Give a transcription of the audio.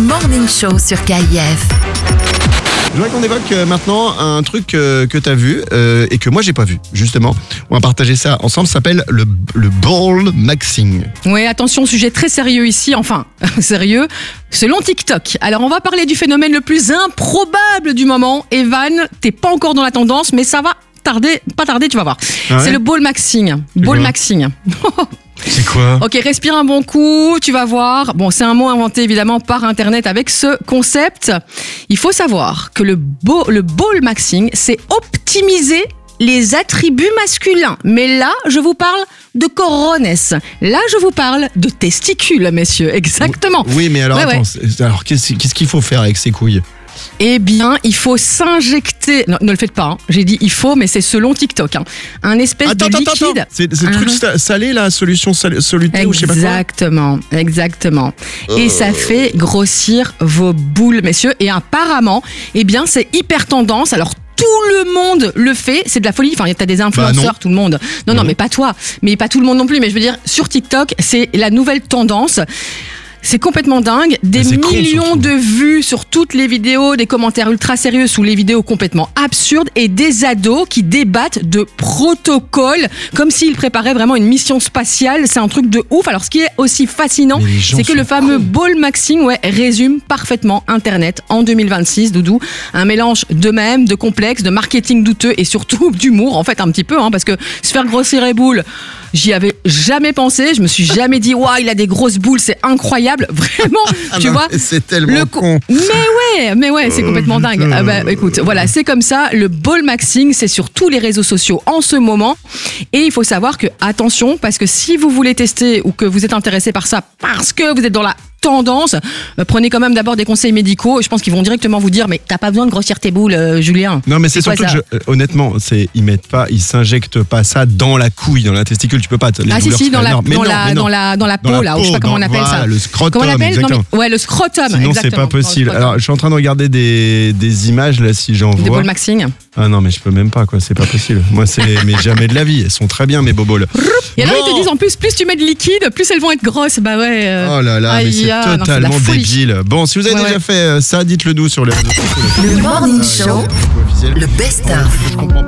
Morning Show sur KIF. Je voudrais qu'on évoque maintenant un truc que tu as vu et que moi j'ai pas vu, justement. On va partager ça ensemble, ça s'appelle le ball maxing. Oui, attention, sujet très sérieux ici, enfin, sérieux, selon TikTok. Alors, on va parler du phénomène le plus improbable du moment. Evan, t'es pas encore dans la tendance, mais ça va pas tarder, tu vas voir. Ah ouais, c'est le ball maxing. Ball maxing. C'est quoi? Ok, respire un bon coup, tu vas voir. Bon, c'est un mot inventé évidemment par Internet avec ce concept. Il faut savoir que le ball maxing, c'est optimiser les attributs masculins. Mais là, je vous parle de corones. Là, je vous parle de testicules, messieurs. Exactement. Oui, mais alors Ouais, attends, alors qu'est-ce qu'il faut faire avec ces couilles? Eh bien, il faut s'injecter. Non, ne le faites pas. Hein. J'ai dit il faut, mais c'est selon TikTok. Hein. Un espèce de liquide. C'est le truc salé, la solution salutée ou je sais pas quoi. Exactement. Et ça fait grossir vos boules, messieurs. Et apparemment, eh bien, c'est hyper tendance. Alors, tout le monde le fait, c'est de la folie. Enfin, t'as des influenceurs, tout le monde. Non, mais pas toi. Mais pas tout le monde non plus. Mais je veux dire, sur TikTok, c'est la nouvelle tendance. C'est complètement dingue, des millions de vues sur toutes les vidéos, des commentaires ultra sérieux sous les vidéos complètement absurdes et des ados qui débattent de protocoles comme s'ils préparaient vraiment une mission spatiale. C'est un truc de ouf. Alors ce qui est aussi fascinant, c'est que le fameux ball maxing résume parfaitement Internet en 2026, Doudou. Un mélange de mèmes, de complexes, de marketing douteux et surtout d'humour en fait un petit peu, hein, parce que se faire grossir les boules, j'y avais jamais pensé. Je me suis jamais dit waouh, il a des grosses boules, c'est incroyable. Vraiment, tu vois. C'est tellement con. Mais ouais, c'est complètement dingue. Ah bah, écoute, voilà, c'est comme ça. Le ball maxing, c'est sur tous les réseaux sociaux en ce moment. Et il faut savoir que, attention, parce que si vous voulez tester ou que vous êtes intéressé par ça, parce que vous êtes dans la tendance, prenez quand même d'abord des conseils médicaux. Je pense qu'ils vont directement vous dire mais t'as pas besoin de grossir tes boules, Julien. Non, mais c'est surtout que honnêtement, ils s'injectent pas ça dans la couille, dans la testicule. Tu peux pas. Si, dans la peau, là, ou je sais pas comment on appelle ça. Le scrotum. Ouais, le scrotum. Sinon, c'est pas possible. Alors, je suis en train de regarder des images là, si j'en vois. Des ball maxing. Ah non, mais je peux même pas, quoi. C'est pas possible. Moi, mais jamais de la vie. Elles sont très bien, mes boboles. Et alors, ils te disent en plus tu mets de liquide, plus elles vont être grosses. Bah ouais. Oh là là, mais c'est totalement débile. Bon, si vous avez déjà fait ça, dites-le nous sur les réseaux sociaux. Le Morning Show, le best-of. Je comprends pas.